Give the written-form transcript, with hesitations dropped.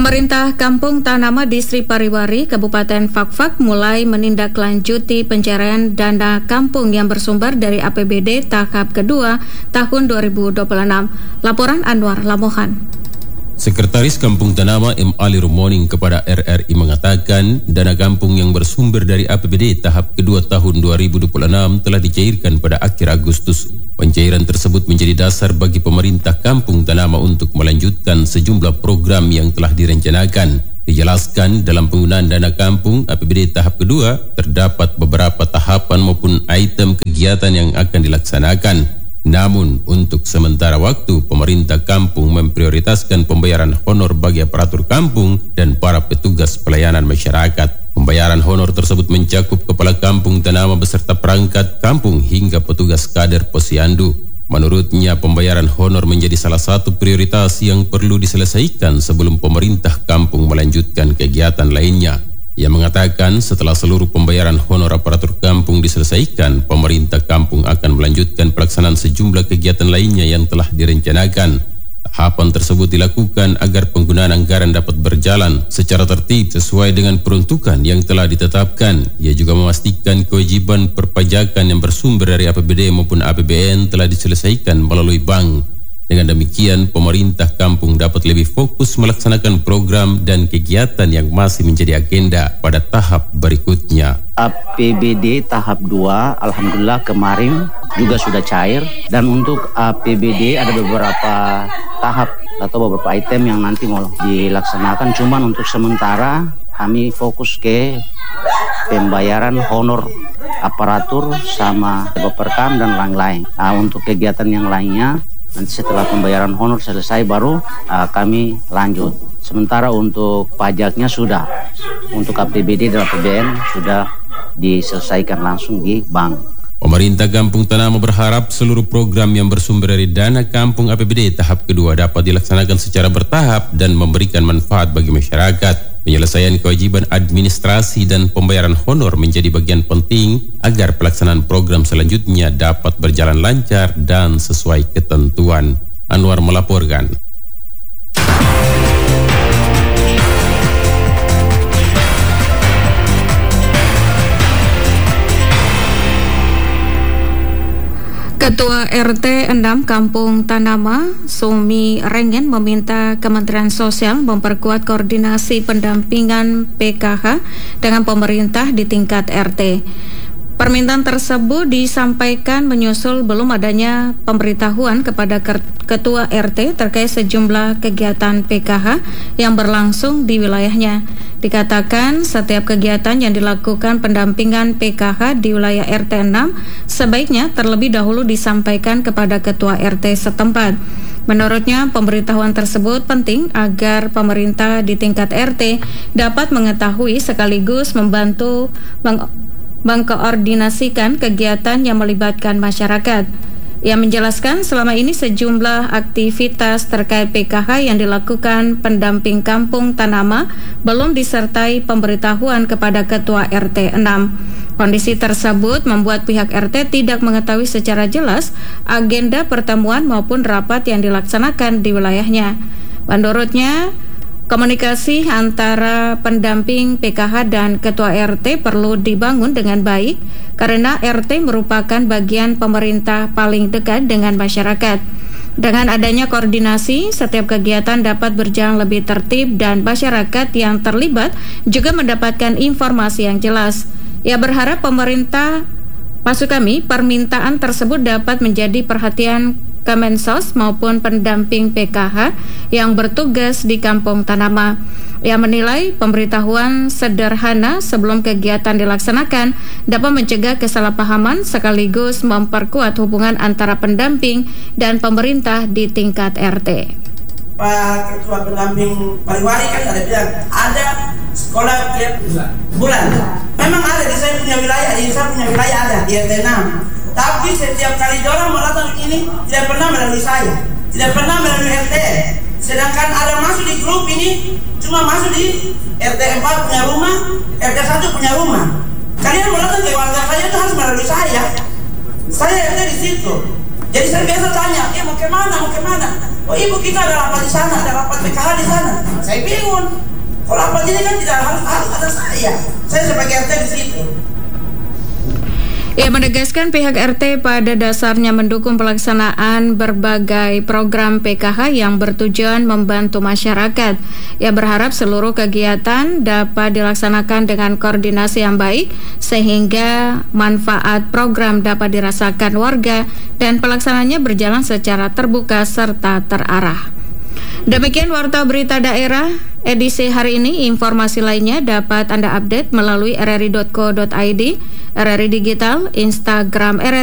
Pemerintah Kampung Tanama Distrik Pariwari, Kabupaten Fakfak mulai menindaklanjuti pencairan dana kampung yang bersumber dari APBD tahap kedua tahun 2026. Laporan Anwar Lamohan. Sekretaris Kampung Tanama M. Ali Rumoning kepada RRI mengatakan dana kampung yang bersumber dari APBD tahap kedua tahun 2026 telah dicairkan pada akhir Agustus. Pencairan tersebut menjadi dasar bagi pemerintah Kampung Tanama untuk melanjutkan sejumlah program yang telah direncanakan. Dijelaskan dalam penggunaan dana kampung APBD tahap kedua terdapat beberapa tahapan maupun item kegiatan yang akan dilaksanakan. Namun, untuk sementara waktu, pemerintah kampung memprioritaskan pembayaran honor bagi aparatur kampung dan para petugas pelayanan masyarakat. Pembayaran honor tersebut mencakup kepala kampung Tanama beserta perangkat kampung hingga petugas kader posyandu. Menurutnya, pembayaran honor menjadi salah satu prioritas yang perlu diselesaikan sebelum pemerintah kampung melanjutkan kegiatan lainnya. Ia mengatakan setelah seluruh pembayaran honor aparatur kampung diselesaikan, pemerintah kampung akan melanjutkan pelaksanaan sejumlah kegiatan lainnya yang telah direncanakan. Tahapan tersebut dilakukan agar penggunaan anggaran dapat berjalan secara tertib sesuai dengan peruntukan yang telah ditetapkan. Ia juga memastikan kewajiban perpajakan yang bersumber dari APBD maupun APBN telah diselesaikan melalui bank. Dengan demikian, pemerintah kampung dapat lebih fokus melaksanakan program dan kegiatan yang masih menjadi agenda pada tahap berikutnya. APBD tahap 2, alhamdulillah kemarin juga sudah cair. Dan untuk APBD ada beberapa tahap atau beberapa item yang nanti mau dilaksanakan. Cuman untuk sementara kami fokus ke pembayaran honor aparatur sama Baperkam dan lain-lain. Untuk kegiatan yang lainnya, nanti setelah pembayaran honor selesai baru kami lanjut. Sementara untuk pajaknya sudah, untuk APBD dan APBN sudah diselesaikan langsung di bank. Pemerintah Kampung Tanama berharap seluruh program yang bersumber dari dana kampung APBD tahap kedua dapat dilaksanakan secara bertahap dan memberikan manfaat bagi masyarakat. Penyelesaian kewajiban administrasi dan pembayaran honor menjadi bagian penting agar pelaksanaan program selanjutnya dapat berjalan lancar dan sesuai ketentuan. Anwar melaporkan. Ketua RT 6 Kampung Tanama, Sumi Rengen, meminta Kementerian Sosial memperkuat koordinasi pendampingan PKH dengan pemerintah di tingkat RT. Permintaan tersebut disampaikan menyusul belum adanya pemberitahuan kepada Ketua RT terkait sejumlah kegiatan PKH yang berlangsung di wilayahnya. Dikatakan setiap kegiatan yang dilakukan pendampingan PKH di wilayah RT 6 sebaiknya terlebih dahulu disampaikan kepada Ketua RT setempat. Menurutnya, pemberitahuan tersebut penting agar pemerintah di tingkat RT dapat mengetahui sekaligus membantu mengkoordinasikan kegiatan yang melibatkan masyarakat. Ia menjelaskan selama ini sejumlah aktivitas terkait PKH yang dilakukan pendamping Kampung Tanama belum disertai pemberitahuan kepada Ketua RT 6. Kondisi tersebut membuat pihak RT tidak mengetahui secara jelas agenda pertemuan maupun rapat yang dilaksanakan di wilayahnya. Menurutnya, komunikasi antara pendamping PKH dan Ketua RT perlu dibangun dengan baik karena RT merupakan bagian pemerintah paling dekat dengan masyarakat. Dengan adanya koordinasi, setiap kegiatan dapat berjalan lebih tertib dan masyarakat yang terlibat juga mendapatkan informasi yang jelas. Ia berharap permintaan tersebut dapat menjadi perhatian Kemensos maupun pendamping PKH yang bertugas di Kampung Tanama. Ia menilai pemberitahuan sederhana sebelum kegiatan dilaksanakan dapat mencegah kesalahpahaman sekaligus memperkuat hubungan antara pendamping dan pemerintah di tingkat RT. Pak Ketua Pendamping Pariwari kan ada bilang ada sekolah tiap bulan. Memang ada di saya punya wilayah, ada di RT 6. Tapi setiap kali orang mau datang ini tidak pernah melalui saya, tidak pernah melalui RT. Sedangkan ada masuk di grup ini cuma masuk di RT 4 punya rumah, RT 1 punya rumah. Kalian mau datang ke warga saya itu harus melalui saya. Saya RT di situ. Jadi saya biasa tanya, mau kemana? oh ibu kita ada rapat di sana, ada rapat PKH di sana. Saya bingung. Kalau rapat ini kan tidak harus ada saya sebagai RT di situ. Ia menegaskan pihak RT pada dasarnya mendukung pelaksanaan berbagai program PKH yang bertujuan membantu masyarakat. Ia berharap seluruh kegiatan dapat dilaksanakan dengan koordinasi yang baik sehingga manfaat program dapat dirasakan warga dan pelaksananya berjalan secara terbuka serta terarah. Demikian Warta Berita Daerah edisi hari ini. Informasi lainnya dapat Anda update melalui rri.co.id, RRI Digital, Instagram RRI